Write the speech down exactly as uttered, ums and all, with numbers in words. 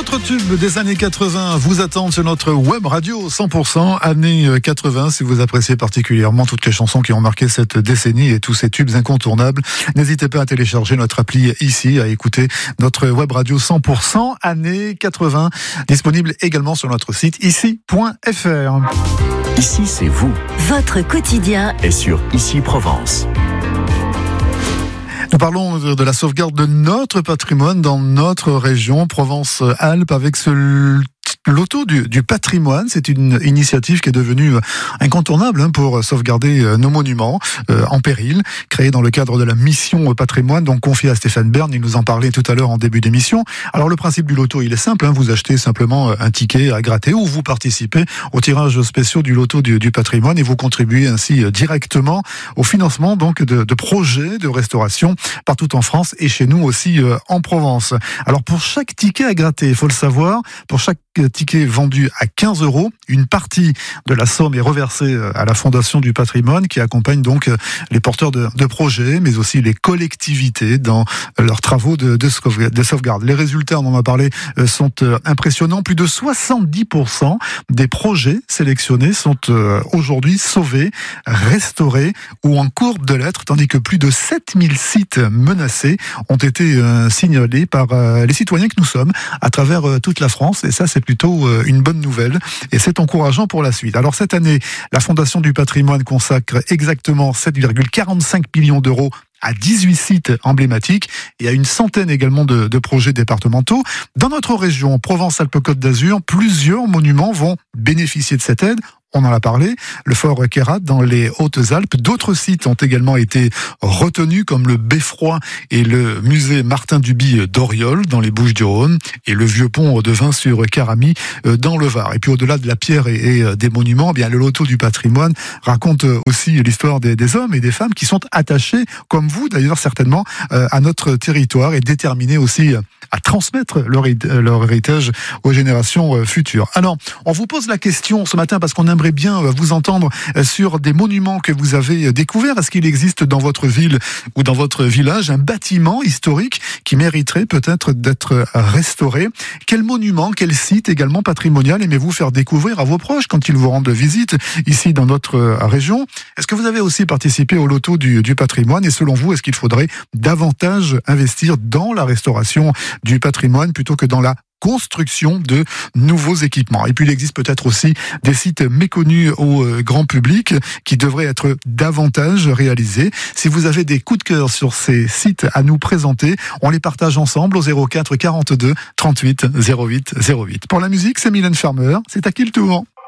D'autres tubes des années quatre-vingts vous attendent sur notre web radio cent pour cent années quatre-vingts. Si vous appréciez particulièrement toutes les chansons qui ont marqué cette décennie et tous ces tubes incontournables, n'hésitez pas à télécharger notre appli ici, à écouter notre web radio cent pour cent années quatre-vingts, disponible également sur notre site ici point f r. Ici, c'est vous. Votre quotidien est sur Ici Provence. Nous parlons de la sauvegarde de notre patrimoine dans notre région Provence-Alpes avec ce loto du, du patrimoine. C'est une initiative qui est devenue incontournable hein, pour sauvegarder nos monuments euh, en péril, créée dans le cadre de la mission patrimoine, donc confiée à Stéphane Bern. Il nous en parlait tout à l'heure en début d'émission. Alors le principe du loto, il est simple. Hein, vous achetez simplement un ticket à gratter ou vous participez au tirage spéciaux du loto du, du patrimoine et vous contribuez ainsi directement au financement donc de, de projets de restauration partout en France et chez nous aussi euh, en Provence. Alors pour chaque ticket à gratter, il faut le savoir, pour chaque ticket vendu à quinze euros, une partie de la somme est reversée à la Fondation du patrimoine qui accompagne donc les porteurs de, de projets, mais aussi les collectivités dans leurs travaux de, de, de sauvegarde. Les résultats, on en a parlé, sont impressionnants. Plus de soixante-dix pour cent des projets sélectionnés sont aujourd'hui sauvés, restaurés ou en cours de l'être, tandis que plus de sept mille sites menacés ont été signalés par les citoyens que nous sommes à travers toute la France. Et ça, c'est plutôt une bonne nouvelle et c'est encourageant pour la suite. Alors cette année, la Fondation du patrimoine consacre exactement sept virgule quarante-cinq millions d'euros à dix-huit sites emblématiques et à une centaine également de, de projets départementaux. Dans notre région, Provence-Alpes-Côte d'Azur, plusieurs monuments vont bénéficier de cette aide. On en a parlé, le fort Queyrat dans les Hautes-Alpes. D'autres sites ont également été retenus comme le Beffroi et le musée Martin Duby d'Oriol dans les Bouches-du-Rhône et le vieux pont de Vin sur Caramie dans le Var. Et puis au-delà de la pierre et, et des monuments, eh bien le loto du patrimoine raconte aussi l'histoire des, des hommes et des femmes qui sont attachés, comme vous d'ailleurs certainement, à notre territoire et déterminés aussi à transmettre leur, leur héritage aux générations futures. Alors, on vous pose la question ce matin parce qu'on aime J'aimerais bien vous entendre sur des monuments que vous avez découverts. Est-ce qu'il existe dans votre ville ou dans votre village un bâtiment historique qui mériterait peut-être d'être restauré? Quel monument, quel site également patrimonial aimez-vous faire découvrir à vos proches quand ils vous rendent visite ici dans notre région? Est-ce que vous avez aussi participé au loto du, du patrimoine? Et selon vous, est-ce qu'il faudrait davantage investir dans la restauration du patrimoine plutôt que dans la construction de nouveaux équipements? Et puis il existe peut-être aussi des sites méconnus au grand public qui devraient être davantage réalisés. Si vous avez des coups de cœur sur ces sites à nous présenter, on les partage ensemble au zéro quatre quarante-deux trente-huit zéro huit zéro huit. Pour la musique, c'est Mylène Farmer. C'est à qui le tour?